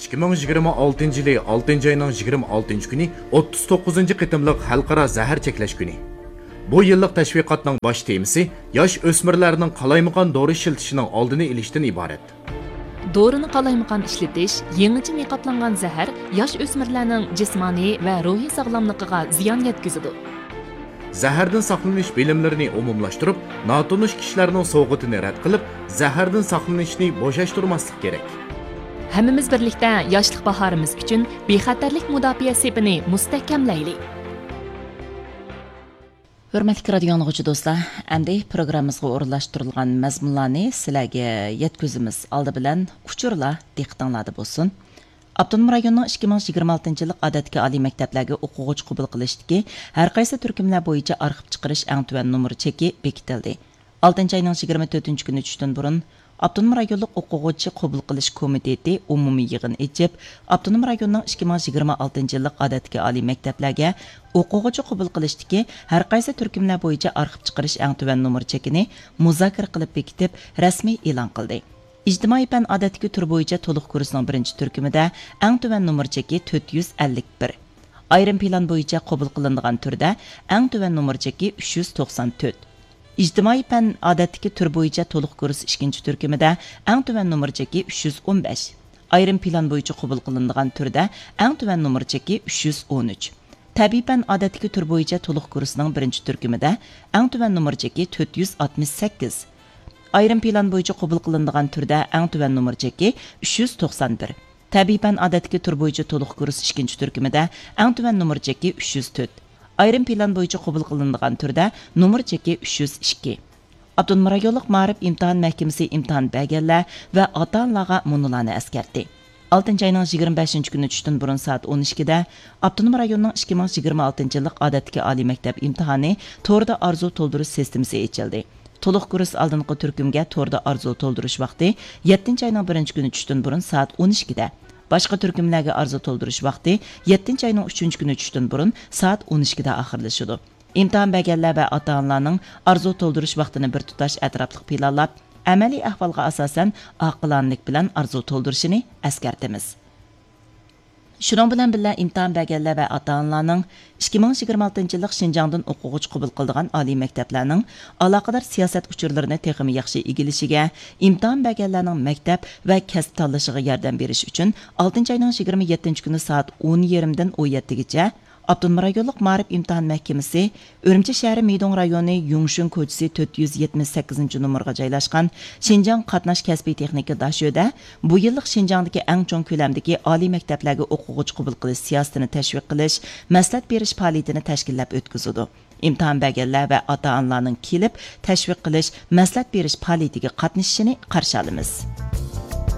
2026 yılı 6. ayının 26. günü 39. qitimliq xalqaro zahar cheklash kuni. Bu yillik tashviqotning bosh temasi yosh o'smirlarning qalaymaqon dori ishlatishning oldini olishdan iborat. Dorini qalaymaqon ishlatish, yangicha niqoblangan zahar yosh o'smirlarning jismoniy va ruhiy sog'lomligiga ziyon yetkazadi. Zahardan saqlanish bilimlarini umumlashtirib, notanish kishilarning so'g'itini rad qilib, zahardan saqlanishni bo'shashtirmaslik kerak. Hammamiz birlikda yoshlik bahorimiz uchun bexatarlik mudofaa sepini mustahkamlaylik. Hürmetli radio anlıqçı dostlar, əmdi proqramımızға orunlaşdırılğan məzmunlarını sizlərə yetkizimiz aldı bilən uçurla diqqətinizdə bolsun. Abdunum rayonunun 2026 yılıq adətki ali məktəblərə oxuğucu qəbul qilishdiki, hər qaysı türkümlər boyunca arxib çıxırış ən tüvən numar çeki bekitildi. 6. ayının 24. günü düşdün burun, Abdunum rayonluq oxuğucu qəbul qilish komiteti umumi yığın etib, Abdunum rayonunun 2026 yılıq adətki ali məktəblərə oxuğucu qəbul qilishdiki, hər qaysı türkümlər boyunca arxib çıxırış ən tüvən numar çekini muzakir qilib bekitib, rəsmi elan qildi. İctimai pen adetki tür boyunca toluq kursunun birinci türkümüde en tüven numar çeki 451. Ayrım plan boyunca kabul kılındığan türde en tüven numar çeki 394. İctimai pen adetki tür boyunca toluq kursu ikinci türkümüde en tüven numar çeki 315. Ayrım plan boyunca kabul kılındığan türde en tüven numar çeki 313. Tabii pen adetki tür boyunca toluq kursunun birinci türkümüde en tüven numar çeki 468. Ayrım plan boyunca qabul qilinadigan turda eng tuvan numar cheki 391. Tabiiy fan odatdagi tur boyunca to'liq kurs ikkinchi turkumida eng tuvan numar cheki 304. Ayrım plan boyunca qabul qilinadigan turda numar cheki 302. Abdunum rayonluq ma'rif imtihon mahkamasi imtihon berganlar va ota-onalarga munolarni eskartdi. 6. ayının 25. günü düşdün burun saat 12'de Abdunum rayonunun 2026 yıllık odatdagi oliy maktab imtihoni to'rda arzu to'ldirish sistemasi ochildi. To'liq kurs aldınqı türkümge torda arzu to'ldirish vaqti 7. ayının 1. günü düşdün burun saat 12'de. Başqa türkümlərə arzu to'ldirish vaqti 7. ayının 3. günü düşdün burun saat 12'de axırlaşıdı. İmtihan bəgəllər və ata-onalarning arzu to'ldirish vaqtini bir tutash ətraflıq planlab, əməli ahvalga asasən aqilonlik bilan arzu to'ldirishini eskartimiz. Şunun bilan birlə imtihan bəgəllər və ata-onalarning 2026 yılıq Şinjandan oxuğucu qəbul qıldıqan ali məktəblərinin əlaqədar siyasət uçurlarını texmi yaxşı igilishiga, imtihan bəgəllərinin məktəb və kəsb tanlashıga yordam berish üçün 6. ayının 27. günü saat 10:20dan 17gacha Abdunum rayonluq ma'rif imtihon mahkamasi Urumchi shahri Meydon rayoni Yungshun ko'chasi 478 nomerga joylashgan Şinjan qatnash kasbiy texnika dashoda bu yillik Şinjandagi eng cho'ng ko'lamdagi oliy maktablarga o'quvchi qabul qilish siyosatini tashviq qilish, maslahat berish faoliyatini tashkillab o'tkazadi. İmtihan bəgəllər və ata-onalarning kelib tashviq qilish, maslahat berish faoliyatiga qatnashishini qarshi olamiz.